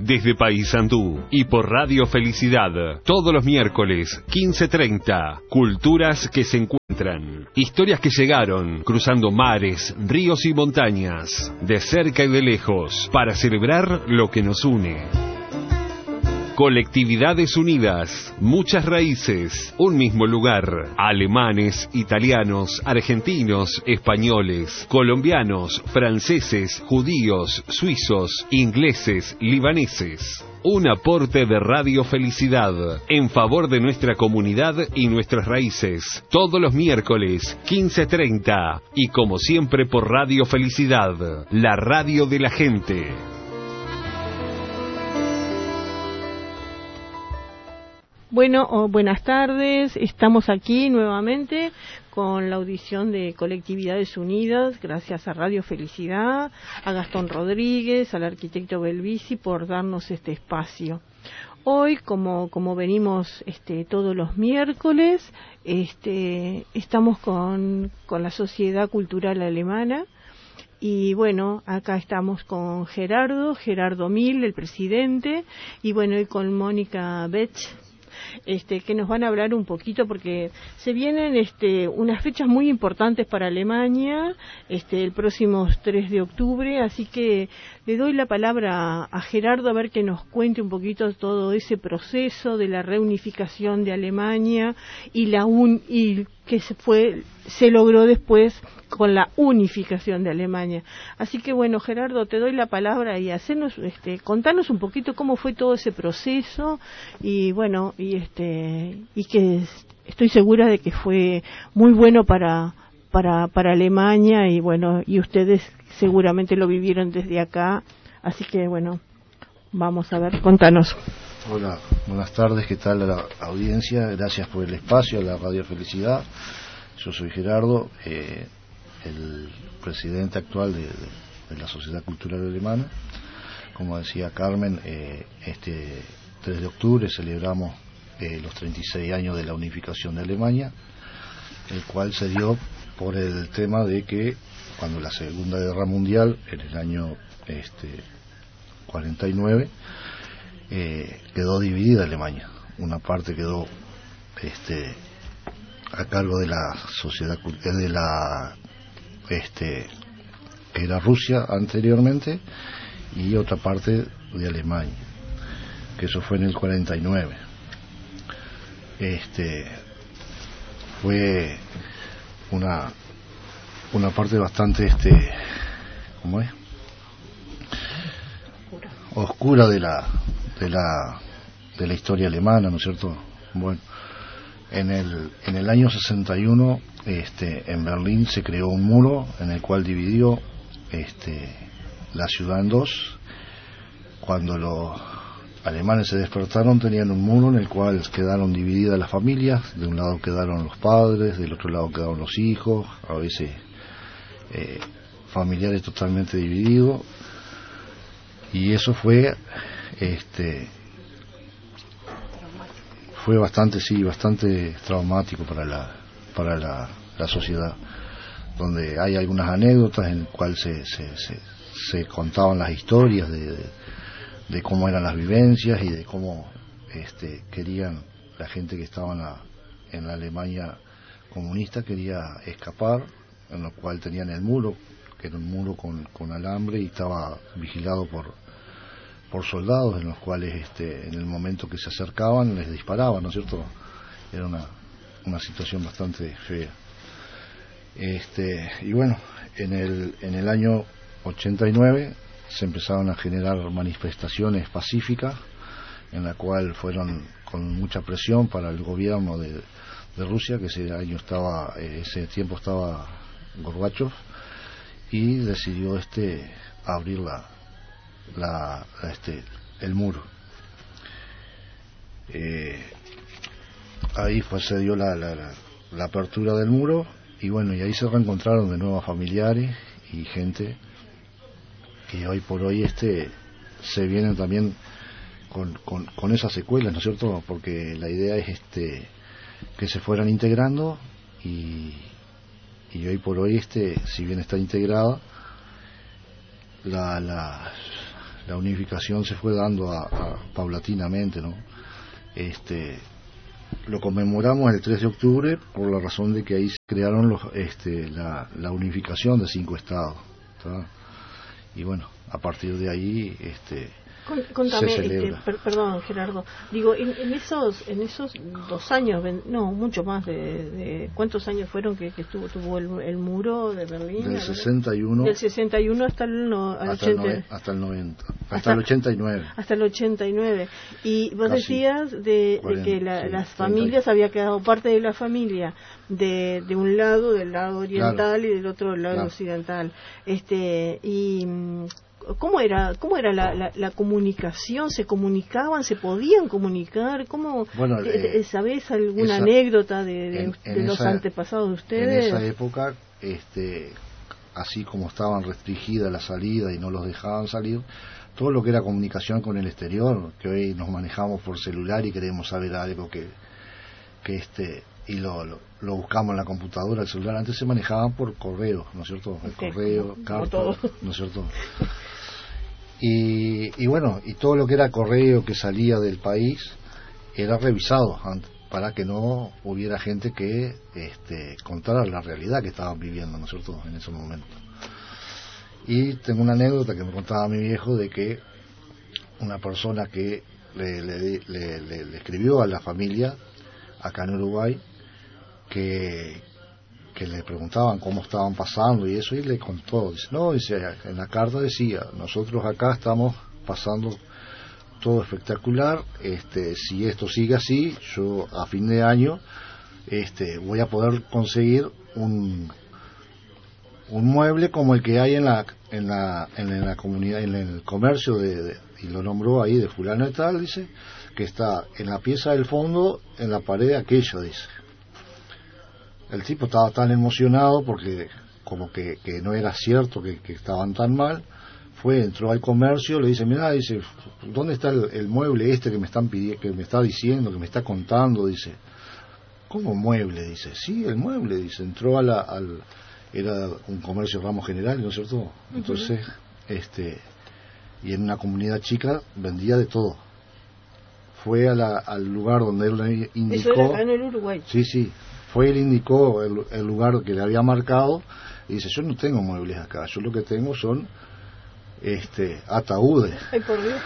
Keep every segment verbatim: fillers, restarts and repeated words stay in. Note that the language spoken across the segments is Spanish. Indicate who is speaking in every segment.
Speaker 1: desde Paysandú y por Radio Felicidad, todos los miércoles, quince treinta, culturas que se encuentran, historias que llegaron, cruzando mares, ríos y montañas, de cerca y de lejos, para celebrar lo que nos une. Colectividades unidas, muchas raíces, un mismo lugar. Alemanes, italianos, argentinos, españoles, colombianos, franceses, judíos, suizos, ingleses, libaneses. Un aporte de Radio Felicidad en favor de nuestra comunidad y nuestras raíces. Todos los miércoles, quince treinta. Y como siempre por Radio Felicidad, la radio de la gente.
Speaker 2: Bueno, oh, buenas tardes, estamos aquí nuevamente con la audición de Colectividades Unidas, gracias a Radio Felicidad, a Gastón Rodríguez, al arquitecto Belvisi por darnos este espacio. Hoy, como como venimos este, todos los miércoles, este, estamos con, con la Sociedad Cultural Alemana. Y bueno, acá estamos con Gerardo, Gerardo Mil, el presidente, y bueno, y con Mónica Betch, Este, que nos van a hablar un poquito porque se vienen este, unas fechas muy importantes para Alemania este, el próximo tres de octubre, así que le doy la palabra a Gerardo a ver que nos cuente un poquito todo ese proceso de la reunificación de Alemania y la un y que se fue se logró después con la unificación de Alemania. Así que bueno, Gerardo, te doy la palabra y hacernos, este, contanos un poquito cómo fue todo ese proceso y bueno, y este y que estoy segura de que fue muy bueno para para para Alemania y bueno, y ustedes seguramente lo vivieron desde acá, así que bueno, vamos a ver, contanos.
Speaker 3: Hola, buenas tardes, ¿qué tal a la audiencia? Gracias por el espacio, a la Radio Felicidad. Yo soy Gerardo, eh, el presidente actual de, de, de la Sociedad Cultural Alemana. Como decía Carmen, eh, este tres de octubre celebramos eh, los treinta y seis años de la unificación de Alemania, el cual se dio por el tema de que cuando la Segunda Guerra Mundial, en el año este, cuarenta y nueve, eh, quedó dividida Alemania. Una parte quedó este, a cargo de la sociedad de la este que era Rusia anteriormente y otra parte de Alemania, que eso fue en el cuarenta y nueve. Este fue una una parte bastante este ¿cómo es? oscura de la de la de la historia alemana, ¿no es cierto? Bueno, en el en el año sesenta y uno este en Berlín se creó un muro en el cual dividió este la ciudad en dos. Cuando los alemanes se despertaron tenían un muro en el cual quedaron divididas las familias, de un lado quedaron los padres, del otro lado quedaron los hijos, a veces eh, familiares totalmente divididos, y eso fue este fue bastante sí bastante traumático para la para la, la sociedad, donde hay algunas anécdotas en las cuales se, se, se, se contaban las historias de, de, de cómo eran las vivencias y de cómo este, querían la gente que estaba en la, en la Alemania comunista quería escapar, en lo cual tenían el muro, que era un muro con, con alambre y estaba vigilado por por soldados, en los cuales este, en el momento que se acercaban les disparaban, ¿no es cierto? Era una, una situación bastante fea. Este, y bueno, en el, en el año ochenta y nueve se empezaron a generar manifestaciones pacíficas, en la cual fueron con mucha presión para el gobierno de, de Rusia, que ese año estaba, ese tiempo estaba Gorbachov, y decidió este abrir la La, este, el muro. Eh, ahí pues se dio la, la, la, la apertura del muro y bueno, y ahí se reencontraron de nuevo familiares y gente que hoy por hoy este se vienen también con, con, con esas secuelas, ¿no es cierto? Porque la idea es este que se fueran integrando y, y hoy por hoy este si bien está integrada la, la la unificación se fue dando a, a, paulatinamente, ¿no? Este, lo conmemoramos el tres de octubre por la razón de que ahí se crearon los, este, la, la unificación de cinco estados, ¿tá? Y bueno, a partir de ahí este,
Speaker 2: Contame,
Speaker 3: se celebra.
Speaker 2: Este, per, perdón Gerardo, digo, en, en esos en esos dos años, no, mucho más, de, de ¿cuántos años fueron que, que estuvo tuvo el, el muro de Berlín?
Speaker 3: Del sesenta y uno.
Speaker 2: Del sesenta y uno hasta el, no, al
Speaker 3: hasta,
Speaker 2: ochenta,
Speaker 3: el no, hasta el noventa, hasta,
Speaker 2: hasta
Speaker 3: el ochenta y nueve.
Speaker 2: Hasta el ochenta y nueve. Y vos
Speaker 3: Casi
Speaker 2: decías de, cuarenta, de que la, sí, las familias, había quedado parte de la familia de, de un lado, del lado oriental, claro, y del otro del lado, claro, occidental. Este, y ¿Cómo era, cómo era la, la, la comunicación? ¿Se comunicaban? ¿Se podían comunicar? ¿Cómo,
Speaker 3: bueno, eh,
Speaker 2: ¿sabés alguna
Speaker 3: esa,
Speaker 2: anécdota de, de,
Speaker 3: en,
Speaker 2: de
Speaker 3: en
Speaker 2: los
Speaker 3: esa,
Speaker 2: antepasados de ustedes?
Speaker 3: En esa época, este, así como estaban restringidas la salida y no los dejaban salir, todo lo que era comunicación con el exterior, que hoy nos manejamos por celular y queremos saber algo que, que este, y lo, lo, lo buscamos en la computadora, el celular, antes se manejaban por correo, ¿no es cierto? El okay, correo, no, cartas, ¿no es cierto? Y, y bueno, y todo lo que era correo que salía del país era revisado para que no hubiera gente que este, contara la realidad que estaban viviendo, ¿no es cierto?, en ese momento. Y tengo una anécdota que me contaba mi viejo de que una persona que le, le, le, le, le escribió a la familia acá en Uruguay que que le preguntaban cómo estaban pasando y eso, y le contó, dice, no, dice, en la carta decía, nosotros acá estamos pasando todo espectacular, este, si esto sigue así, yo a fin de año este, voy a poder conseguir un un mueble como el que hay en la en la en la comunidad, en el comercio de, de y lo nombró ahí de fulano y tal, dice, que está en la pieza del fondo, en la pared aquella, dice. El tipo estaba tan emocionado porque como que, que no era cierto que, que estaban tan mal, fue, entró al comercio, le dice, mira, dice, ¿dónde está el, el mueble este que me están pidiendo, que me está diciendo, que me está contando? Dice, ¿cómo mueble? Dice, sí, el mueble, dice, entró a la, al, era un comercio ramo general, ¿no es cierto? Entonces, uh-huh. este, y en una comunidad chica vendía de todo. Fue a la, al lugar donde él le indicó.
Speaker 2: Eso era acá en el Uruguay.
Speaker 3: Sí, sí. Fue, él indicó el, el lugar que le había marcado y dice, yo no tengo muebles acá, yo lo que tengo son este ataúdes.
Speaker 2: Ay, por Dios.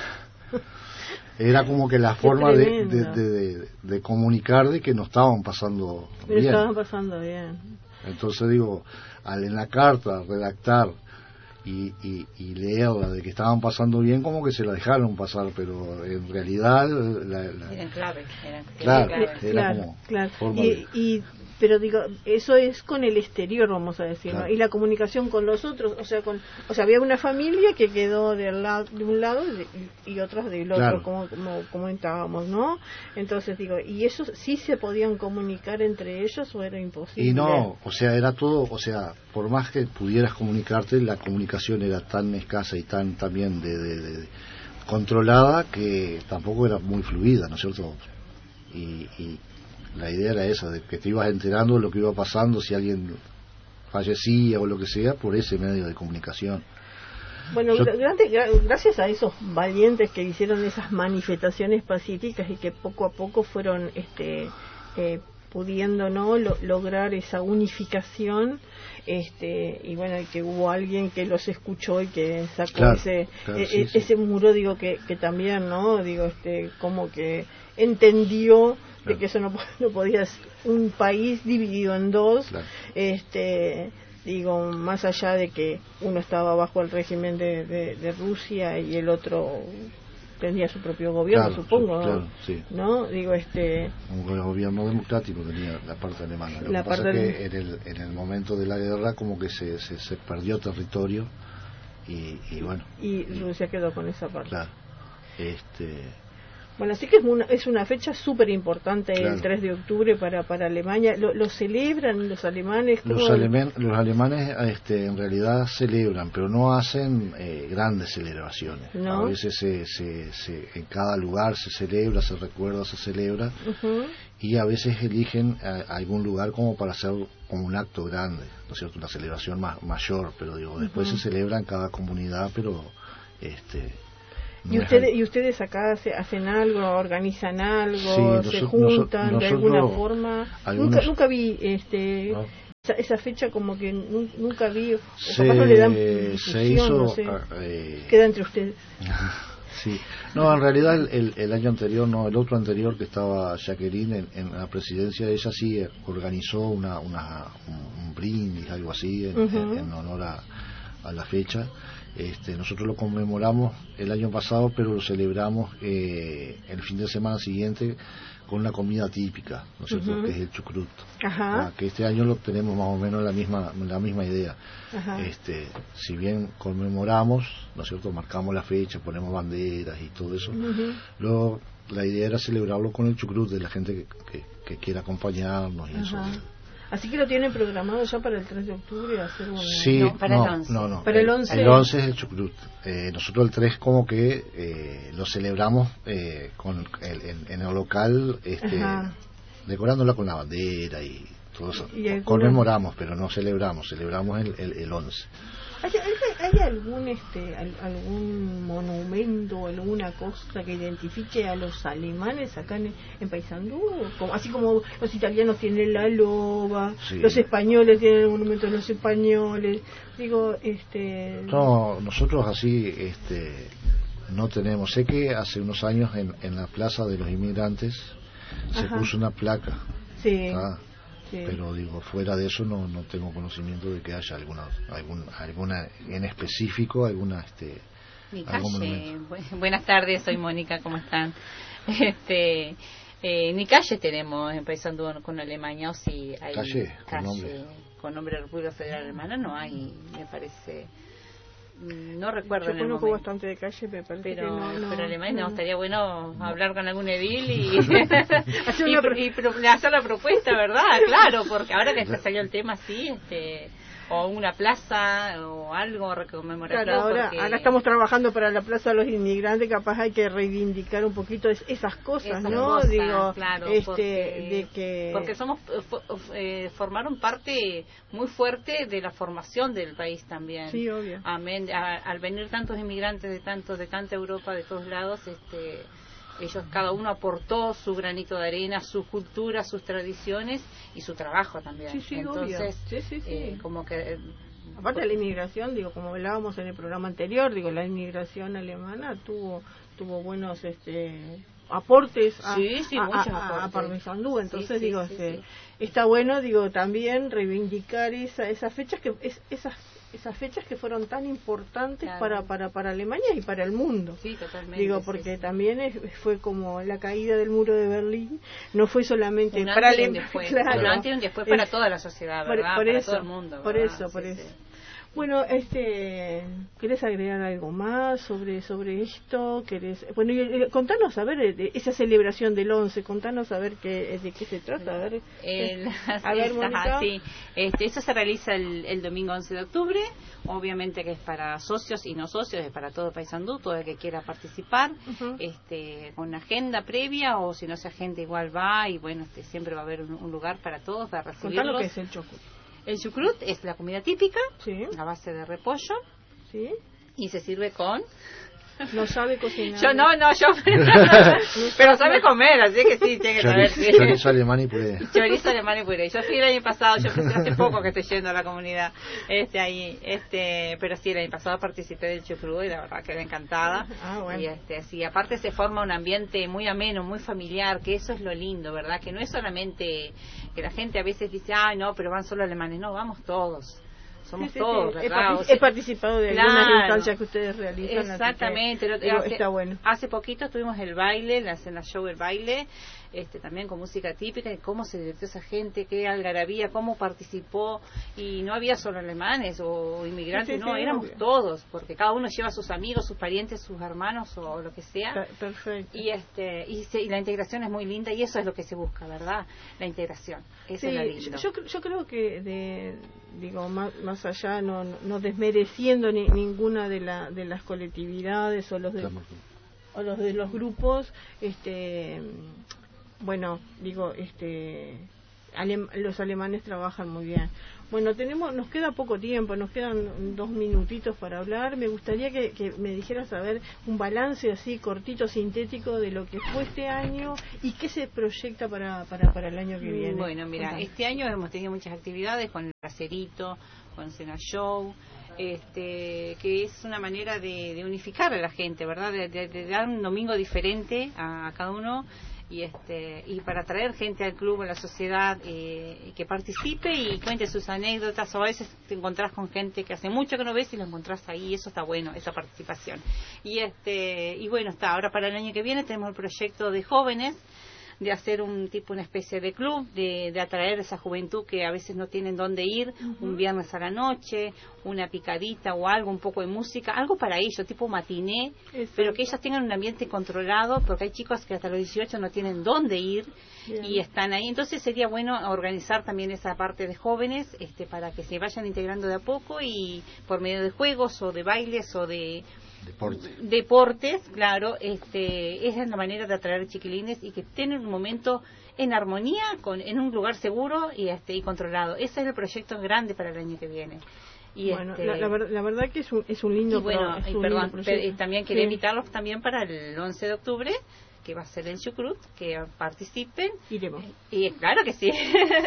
Speaker 3: Era como que la forma de, de, de, de, de comunicar de que no estaban pasando
Speaker 2: Pero
Speaker 3: bien.
Speaker 2: estaban pasando bien.
Speaker 3: Entonces digo, al en la carta redactar y, y, y leerla de que estaban pasando bien, como que se la dejaron pasar, pero en realidad la, la,
Speaker 4: eran clave, eran
Speaker 3: claro,
Speaker 4: clave.
Speaker 3: Era
Speaker 2: claro,
Speaker 3: como
Speaker 2: claro.
Speaker 3: forma
Speaker 2: Y,
Speaker 3: de...
Speaker 2: y pero digo, eso es con el exterior, vamos a decir, claro, ¿no? Y la comunicación con los otros, o sea, con, o sea, había una familia que quedó de, lado, de un lado y, de, y otras del otro,
Speaker 3: claro,
Speaker 2: como, como comentábamos, ¿no? Entonces digo, ¿y esos sí se podían comunicar entre ellos o era imposible?
Speaker 3: Y no, o sea, era todo, o sea, por más que pudieras comunicarte, la comunicación era tan escasa y tan también de, de, de controlada que tampoco era muy fluida, ¿no es cierto? Y, y la idea era esa, de que te ibas enterando de lo que iba pasando, si alguien fallecía o lo que sea, por ese medio de comunicación.
Speaker 2: Bueno,
Speaker 3: Yo...
Speaker 2: grande, gracias a esos valientes que hicieron esas manifestaciones pacíficas y que poco a poco fueron este eh, pudiendo no Lo, lograr esa unificación, este y bueno, que hubo alguien que los escuchó y que sacó
Speaker 3: claro,
Speaker 2: ese
Speaker 3: claro,
Speaker 2: eh,
Speaker 3: sí,
Speaker 2: ese sí. muro, digo que, que también no digo este como que entendió de que eso no, no podía ser un país dividido en dos, claro, este digo, más allá de que uno estaba bajo el régimen de, de, de Rusia y el otro tenía su propio gobierno,
Speaker 3: claro,
Speaker 2: supongo,
Speaker 3: claro,
Speaker 2: ¿no?
Speaker 3: Sí.
Speaker 2: ¿no? Digo, este...
Speaker 3: Un gobierno democrático tenía la parte alemana. Lo
Speaker 2: la
Speaker 3: que pasa
Speaker 2: parte
Speaker 3: es que en el, en el momento de la guerra como que se, se, se perdió territorio y, y bueno...
Speaker 2: Y Rusia quedó con esa parte.
Speaker 3: Claro. Este...
Speaker 2: Bueno, así que es una, es una fecha súper importante, claro, el tres de octubre para para Alemania. ¿Lo, lo celebran los alemanes?
Speaker 3: Los, alemen, los alemanes este, en realidad celebran, pero no hacen eh, grandes celebraciones. ¿No? A veces se, se, se, en cada lugar se celebra, se recuerda, se celebra, uh-huh, y a veces eligen a, a algún lugar como para hacer como un acto grande, ¿no es cierto? Una celebración más, mayor, pero digo, después uh-huh, se celebra en cada comunidad, pero... este No
Speaker 2: ¿Y ustedes, ¿Y ustedes acá hace, hacen algo, organizan algo,
Speaker 3: sí,
Speaker 2: se
Speaker 3: nosotros,
Speaker 2: juntan
Speaker 3: nosotros,
Speaker 2: de alguna forma?
Speaker 3: Algunos,
Speaker 2: nunca nunca vi este
Speaker 3: ¿no?
Speaker 2: esa, esa fecha, como que nu, nunca vi, o
Speaker 3: se,
Speaker 2: capaz no le dan difusión,
Speaker 3: se hizo,
Speaker 2: no sé.
Speaker 3: Eh,
Speaker 2: Queda entre ustedes.
Speaker 3: Sí, no, en realidad el, el, el año anterior, no, el otro anterior que estaba Jacqueline en, en la presidencia, ella sí organizó una, una un, un brindis, algo así, en, uh-huh. en, en honor a, a la fecha. Este, nosotros lo conmemoramos el año pasado, pero lo celebramos eh, el fin de semana siguiente con una comida típica, ¿no es cierto?, uh-huh. que es el chucrut.
Speaker 2: Ajá.
Speaker 3: Ah, que este año lo tenemos más o menos la misma la misma idea.
Speaker 2: Ajá.
Speaker 3: Este, si bien conmemoramos, ¿no es cierto?, marcamos la fecha, ponemos banderas y todo eso, uh-huh. luego la idea era celebrarlo con el chucrut de la gente que, que, que quiera acompañarnos y
Speaker 2: Ajá.
Speaker 3: eso.
Speaker 2: Así que lo tienen programado ya para el tres de octubre hacer un...
Speaker 3: Sí,
Speaker 4: no, para
Speaker 3: no,
Speaker 4: el once.
Speaker 3: No, no,
Speaker 2: para el once.
Speaker 3: El once es el chucrut. Eh, nosotros el tres como que eh, lo celebramos eh, con el, en, en el local, este, decorándola con la bandera y todo eso. ¿Y conmemoramos, pero no celebramos, celebramos el, el, el once.
Speaker 2: ¿Hay, hay, hay algún este al, algún monumento, alguna cosa que identifique a los alemanes acá en, en Paysandú? Como, así como los italianos tienen la loba, sí. Los españoles tienen el monumento de los españoles. Digo, este...
Speaker 3: No, nosotros así este no tenemos. Sé que hace unos años en, en la Plaza de los Inmigrantes se Ajá. puso una placa.
Speaker 2: Sí.
Speaker 3: ¿Ah? Sí. Pero digo, fuera de eso no no tengo conocimiento de que haya alguna algún, alguna en específico, alguna este
Speaker 4: Mi calle. Bu- buenas tardes, soy Mónica, ¿cómo están? Este eh, ni calle tenemos en Paysandú con Alemania, o si hay
Speaker 3: calle,
Speaker 4: calle
Speaker 3: con nombre
Speaker 4: con nombre de República Federal Alemana, no hay, me parece. No recuerdo.
Speaker 2: Yo
Speaker 4: en el
Speaker 2: conozco
Speaker 4: momento.
Speaker 2: bastante de calle, me parece
Speaker 4: pero,
Speaker 2: que no, no,
Speaker 4: pero Alemania no,
Speaker 2: no,
Speaker 4: estaría bueno no. hablar con algún edil y,
Speaker 2: hacer,
Speaker 4: y,
Speaker 2: pro...
Speaker 4: y pro, hacer la propuesta, ¿verdad? Claro, porque ahora que salió el tema así, este, o una plaza o algo conmemorativo.
Speaker 2: Claro, ahora,
Speaker 4: porque...
Speaker 2: ahora estamos trabajando para la Plaza de los Inmigrantes, capaz hay que reivindicar un poquito esas cosas,
Speaker 4: esas
Speaker 2: ¿no?
Speaker 4: Cosas,
Speaker 2: Digo,
Speaker 4: claro,
Speaker 2: este,
Speaker 4: porque,
Speaker 2: de que...
Speaker 4: porque somos eh, formaron parte muy fuerte de la formación del país también.
Speaker 2: Sí, obvio.
Speaker 4: Amén, a, al venir tantos inmigrantes de tanto de tanta Europa, de todos lados, este ellos cada uno aportó su granito de arena, su cultura, sus tradiciones y su trabajo también.
Speaker 2: Sí, sí,
Speaker 4: entonces
Speaker 2: obvio. Sí, sí, sí.
Speaker 4: Eh, como que eh,
Speaker 2: aparte de la inmigración, digo, como hablábamos en el programa anterior, digo, la inmigración alemana tuvo tuvo buenos este aportes a,
Speaker 4: sí, sí,
Speaker 2: a,
Speaker 4: muchos
Speaker 2: a,
Speaker 4: aportes.
Speaker 2: a Paysandú, entonces
Speaker 4: sí, sí,
Speaker 2: digo,
Speaker 4: sí,
Speaker 2: este,
Speaker 4: sí.
Speaker 2: está bueno, digo, también reivindicar esa, esas fechas que es, esas esas fechas que fueron tan importantes claro. para, para para Alemania y para el mundo.
Speaker 4: Sí, totalmente.
Speaker 2: Digo, porque
Speaker 4: sí, sí.
Speaker 2: también es, fue como la caída del muro de Berlín, no fue solamente
Speaker 4: un
Speaker 2: para
Speaker 4: Alemania, claro. un antes y un después para
Speaker 2: es,
Speaker 4: toda la sociedad, ¿verdad?
Speaker 2: Por, por
Speaker 4: para
Speaker 2: eso,
Speaker 4: todo el mundo, ¿verdad?
Speaker 2: Por eso, por
Speaker 4: sí,
Speaker 2: eso.
Speaker 4: Sí.
Speaker 2: Bueno, este, ¿querés agregar algo más sobre sobre esto? ¿Querés? Bueno, y, contanos a ver de esa celebración del once, contanos a ver qué, de qué se trata, a ver.
Speaker 4: El,
Speaker 2: a ver, Mónica.
Speaker 4: Sí, este, eso se realiza el, el domingo once de octubre, obviamente que es para socios y no socios, es para todo Paysandú, todo el que quiera participar, uh-huh. este, con agenda previa, o si no se agenda igual va, y bueno, este, siempre va a haber un, un lugar para todos, para recibirlos.
Speaker 2: Contanos qué es el choco.
Speaker 4: El chucrut es la comida típica,
Speaker 2: sí.
Speaker 4: a base de repollo,
Speaker 2: sí.
Speaker 4: y se sirve con...
Speaker 2: No sabe cocinar.
Speaker 4: Yo no, no, yo... pero sabe comer, así que sí, tiene que saber. Sí.
Speaker 3: Chorizo alemán y puré.
Speaker 4: Chorizo alemán y puré. Yo fui el año pasado, yo hace poco que estoy yendo a la comunidad, este ahí, este, pero sí, el año pasado participé del chucrut y la verdad quedé encantada.
Speaker 2: Ah, bueno.
Speaker 4: Y este, sí, aparte se forma un ambiente muy ameno, muy familiar, que eso es lo lindo, ¿verdad? Que no es solamente que la gente a veces dice, ah, no, pero van solo alemanes. No, vamos todos. Somos
Speaker 2: sí, sí,
Speaker 4: todos,
Speaker 2: sí.
Speaker 4: ¿verdad?
Speaker 2: He, partic-
Speaker 4: o sea,
Speaker 2: he participado de
Speaker 4: claro,
Speaker 2: algunas instancias que ustedes realizan.
Speaker 4: Exactamente.
Speaker 2: Que,
Speaker 4: digo, hace,
Speaker 2: está bueno.
Speaker 4: Hace poquito tuvimos el baile, la cena show el baile, este también con música típica, y cómo se divirtió esa gente, qué algarabía, cómo participó, y no había solo alemanes o inmigrantes, sí, sí, no, sí, éramos obvio. Todos, porque cada uno lleva a sus amigos, sus parientes, sus hermanos o lo que sea.
Speaker 2: Perfecto.
Speaker 4: Y este y, se, y la integración es muy linda, y eso es lo que se busca, ¿verdad? La integración. Eso
Speaker 2: sí,
Speaker 4: es lo lindo.
Speaker 2: Yo, yo creo que de digo más, más allá no no desmereciendo ni, ninguna de la de las colectividades o los de o los de los grupos, este bueno, digo, este alem, los alemanes trabajan muy bien. Bueno, tenemos, nos queda poco tiempo, nos quedan dos minutitos para hablar. Me gustaría que, que me dijeras, a ver, un balance así cortito, sintético de lo que fue este año y qué se proyecta para, para, para el año que viene.
Speaker 4: Bueno, mira, Cuéntame. Este año hemos tenido muchas actividades con el Caserito, con Cena Show, este, que es una manera de, de unificar a la gente, ¿verdad? De, de, de dar un domingo diferente a, a cada uno. Y este y para traer gente al club, a la sociedad, eh, que participe y cuente sus anécdotas, o a veces te encontrás con gente que hace mucho que no ves y lo encontrás ahí, y eso está bueno, esa participación. Y este y bueno, está ahora para el año que viene tenemos el proyecto de jóvenes, de hacer un tipo, una especie de club, de, de atraer a esa juventud que a veces no tienen dónde ir, uh-huh. un viernes a la noche, una picadita o algo, un poco de música, algo para ellos, tipo matiné, Exacto. pero que ellos tengan un ambiente controlado, porque hay chicos que hasta los dieciocho no tienen dónde ir. Bien. Y están ahí, entonces sería bueno organizar también esa parte de jóvenes, este, para que se vayan integrando de a poco y por medio de juegos o de bailes o de
Speaker 3: Deporte.
Speaker 4: deportes, claro, este, esa es la manera de atraer chiquilines y que tengan un momento en armonía, con, en un lugar seguro y este y controlado. Ese es el proyecto grande para el año que viene. Y
Speaker 2: bueno,
Speaker 4: este,
Speaker 2: la, la, ver, la verdad que es un, es un lindo,
Speaker 4: y bueno,
Speaker 2: pro, es
Speaker 4: y
Speaker 2: un
Speaker 4: perdón,
Speaker 2: lindo proyecto.
Speaker 4: Pero, también quería
Speaker 2: sí.
Speaker 4: invitarlos también para el once de octubre, que va a ser en Chucrut, que participen.
Speaker 2: Iremos.
Speaker 4: Y, y claro que sí.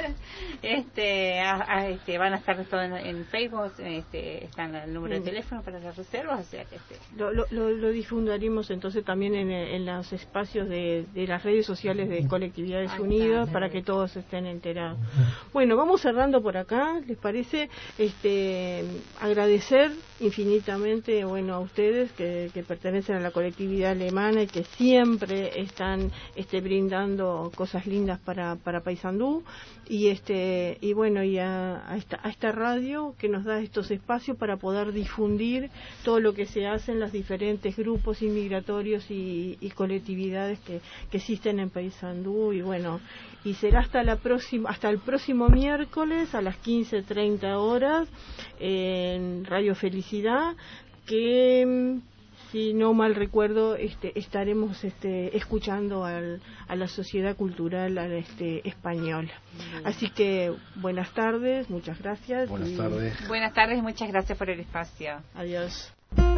Speaker 4: este, a, a, este van a estar todo en, en Facebook, este, está el número mm. de teléfono para las reservas, o sea que este.
Speaker 2: lo, lo, lo, lo difundiremos entonces también en, en los espacios de, de las redes sociales de Colectividades Ahí Unidas está, para que todos estén enterados. Bueno, vamos cerrando por acá, ¿les parece? Este, agradecer infinitamente, bueno, a ustedes que, que pertenecen a la colectividad alemana y que siempre están este, brindando cosas lindas para, para Paysandú, y este y bueno y a, a, esta, a esta radio que nos da estos espacios para poder difundir todo lo que se hace en los diferentes grupos inmigratorios y, y colectividades que, que existen en Paysandú. Y bueno, y será hasta la próxima hasta el próximo miércoles a las quince treinta horas en Radio Felicidad, que si no mal recuerdo, este, estaremos este, escuchando al, a la sociedad cultural este, española. Bien. Así que buenas tardes, muchas gracias.
Speaker 3: Buenas y... tardes.
Speaker 4: Buenas tardes y muchas gracias por el espacio.
Speaker 2: Adiós.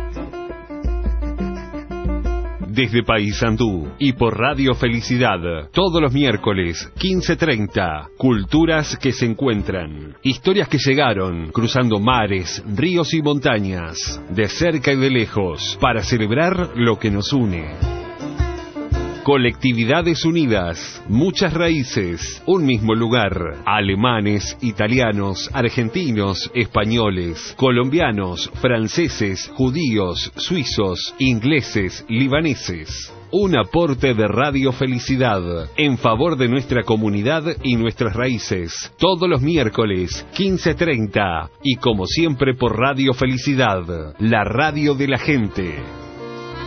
Speaker 1: Desde Paysandú y por Radio Felicidad, todos los miércoles, quince treinta, culturas que se encuentran, historias que llegaron, cruzando mares, ríos y montañas, de cerca y de lejos, para celebrar lo que nos une. Colectividades unidas, muchas raíces, un mismo lugar. Alemanes, italianos, argentinos, españoles, colombianos, franceses, judíos, suizos, ingleses, libaneses. Un aporte de Radio Felicidad en favor de nuestra comunidad y nuestras raíces. Todos los miércoles, quince treinta. Y como siempre por Radio Felicidad, la radio de la gente.